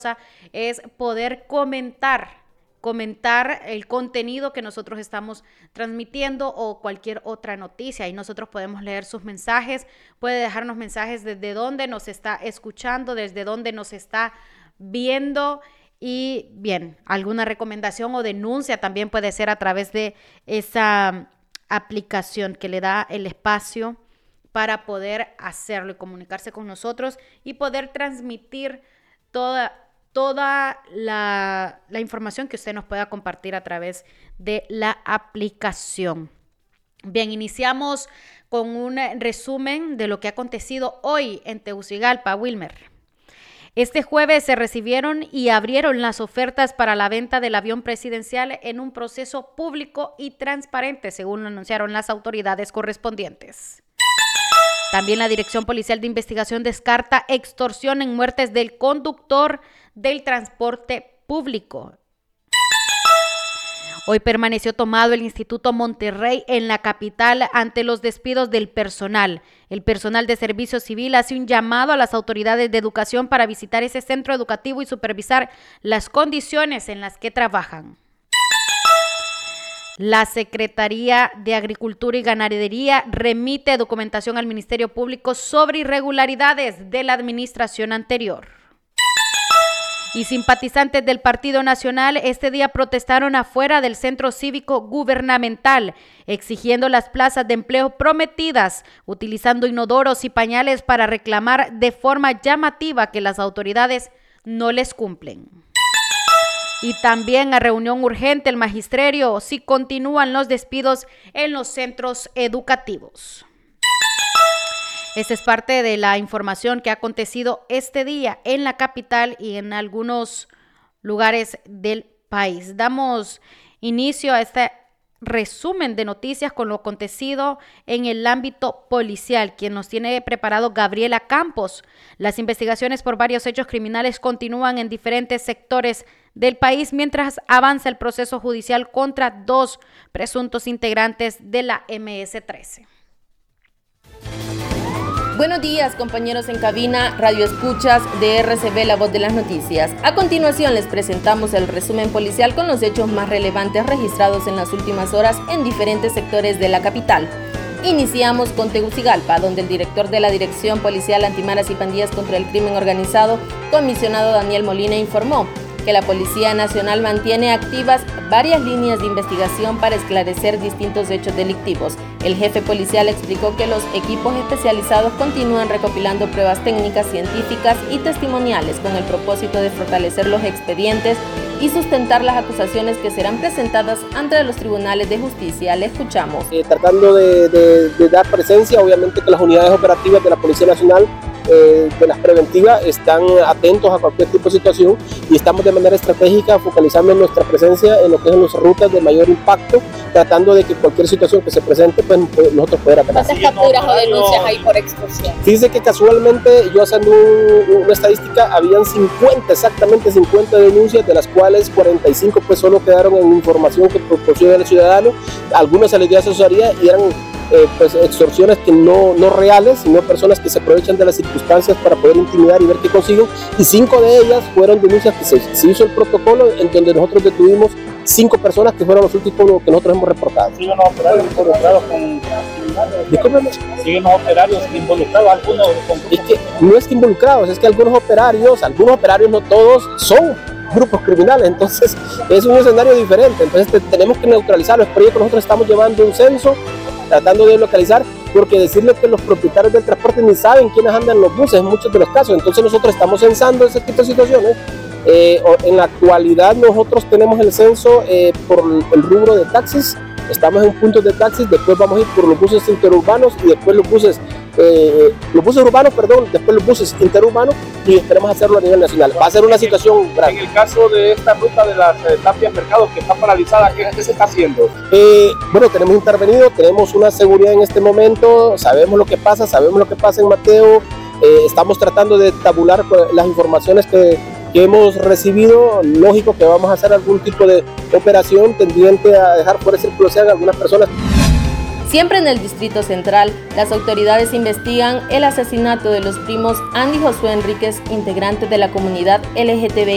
es poder comentar el contenido que nosotros estamos transmitiendo o cualquier otra noticia, y nosotros podemos leer sus mensajes. Puede dejarnos mensajes desde donde nos está escuchando, desde donde nos está viendo, y bien, alguna recomendación o denuncia también puede ser a través de esa aplicación que le da el espacio para poder hacerlo y comunicarse con nosotros y poder transmitir toda la información que usted nos pueda compartir a través de la aplicación. Bien, iniciamos con un resumen de lo que ha acontecido hoy en Tegucigalpa, Wilmer. Este jueves se recibieron y abrieron las ofertas para la venta del avión presidencial en un proceso público y transparente, según lo anunciaron las autoridades correspondientes. También la Dirección Policial de Investigación descarta extorsión en muertes del conductor del transporte público. Hoy permaneció tomado el Instituto Monterrey en la capital ante los despidos del personal. El personal de servicio civil hace un llamado a las autoridades de educación para visitar ese centro educativo y supervisar las condiciones en las que trabajan. La Secretaría de Agricultura y Ganadería remite documentación al Ministerio Público sobre irregularidades de la administración anterior. Y simpatizantes del Partido Nacional este día protestaron afuera del Centro Cívico Gubernamental, exigiendo las plazas de empleo prometidas, utilizando inodoros y pañales para reclamar de forma llamativa que las autoridades no les cumplen. Y también a reunión urgente el magisterio si continúan los despidos en los centros educativos. Esta es parte de la información que ha acontecido este día en la capital y en algunos lugares del país. Damos inicio a este resumen de noticias con lo acontecido en el ámbito policial, quien nos tiene preparado Gabriela Campos. Las investigaciones por varios hechos criminales continúan en diferentes sectores del país mientras avanza el proceso judicial contra 2 presuntos integrantes de la MS-13. Buenos días, compañeros en cabina, radio escuchas de RCB, la voz de las noticias. A continuación les presentamos el resumen policial con los hechos más relevantes registrados en las últimas horas en diferentes sectores de la capital. Iniciamos con Tegucigalpa, donde el director de la Dirección Policial Antimaras y Pandillas contra el Crimen Organizado, comisionado Daniel Molina, informó que la Policía Nacional mantiene activas varias líneas de investigación para esclarecer distintos hechos delictivos. El jefe policial explicó que los equipos especializados continúan recopilando pruebas técnicas, científicas y testimoniales con el propósito de fortalecer los expedientes y sustentar las acusaciones que serán presentadas ante los tribunales de justicia. Le escuchamos. Tratando de dar presencia, obviamente que las unidades operativas de la Policía Nacional de las preventivas están atentos a cualquier tipo de situación y estamos de manera estratégica focalizando nuestra presencia en lo que son las rutas de mayor impacto, tratando de que cualquier situación que se presente, pues nosotros podamos atacar. ¿Cuántas capturas o denuncias hay por extorsión? Fíjese que casualmente, yo haciendo una estadística, habían 50 denuncias, de las cuales 45 pues solo quedaron en información que proporciona el ciudadano. Algunas se les dio asesoría y eran pues extorsiones que no reales, sino personas que se aprovechan de las circunstancias para poder intimidar y ver qué consiguen, y 5 de ellas fueron denuncias que se hizo el protocolo en donde nosotros detuvimos 5 personas que fueron los últimos que nosotros hemos reportado. ¿Siguen los operarios involucrados con criminales? ¿Siguen los operarios involucrados? ¿Algunos con... Es que no es que involucrados, es que algunos operarios, no todos, son grupos criminales, entonces es un escenario diferente, entonces tenemos que neutralizarlo. Es por ello que nosotros estamos llevando un censo, tratando de localizar, porque decirle que los propietarios del transporte ni saben quiénes andan en los buses en muchos de los casos, entonces nosotros estamos censando ese tipo de situaciones. En la actualidad nosotros tenemos el censo por el rubro de taxis, estamos en puntos de taxis, después vamos a ir por los buses interurbanos y después los buses urbanos, después los buses interurbanos, y esperemos hacerlo a nivel nacional. Va a ser una situación grave. En el caso de esta ruta de las Tapias Mercados que está paralizada, ¿qué se está haciendo? Bueno, tenemos intervenido, tenemos una seguridad en este momento, sabemos lo que pasa en Mateo, estamos tratando de tabular las informaciones que hemos recibido. Lógico que vamos a hacer algún tipo de operación tendiente a dejar fuera de circulación a algunas personas. Siempre en el Distrito Central, las autoridades investigan el asesinato de los primos Andy Josué Enríquez, integrantes de la comunidad LGTBI.